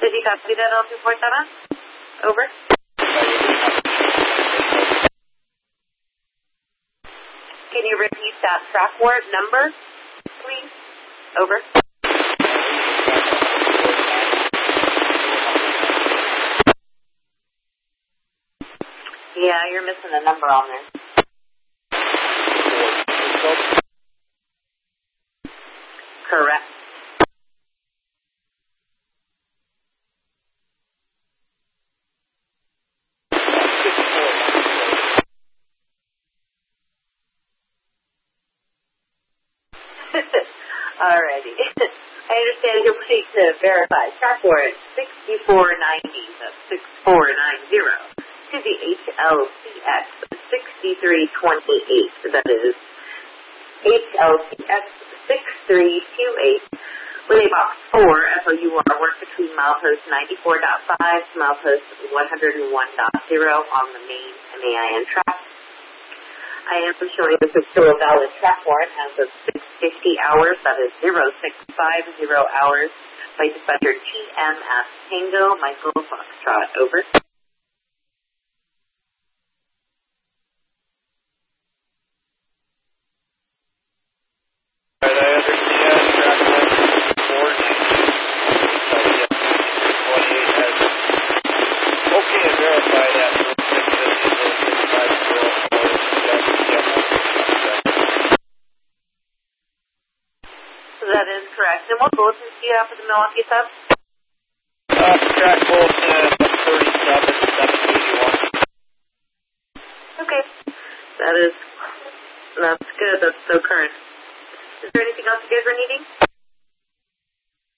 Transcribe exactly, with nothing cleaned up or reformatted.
Did you copy that L two four seven? Over. Can you repeat that track warrant number, please? Over. Yeah, you're missing a number on there. Correct. Alrighty. I understand you're waiting to verify track warrant sixty-four ninety, that's six four nine zero, to the H L C X sixty-three twenty-eight, that is H L C X six three two eight, with a box four F O U R work between milepost ninety-four point five to milepost one oh one point zero on the main M A I N track. I am showing this is still a valid track warrant as of six fifty hours, that is zero six five zero hours, by dispatcher T M S Tango, Michael Foxtrot, over. Right, I understand track warrant four ninety. Okay, and verify that. That is correct. And what bulletins do you have for the Milwaukee sub? Uh, track bulletin thirty-seven seven eighty-one. Okay. That is, that's good. That's so current. Is there anything else you guys are needing?